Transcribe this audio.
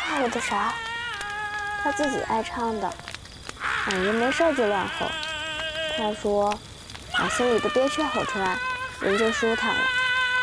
唱了个啥？他自己爱唱的，感觉没事就乱吼。他说，把心里的憋屈吼出来，人就舒坦了。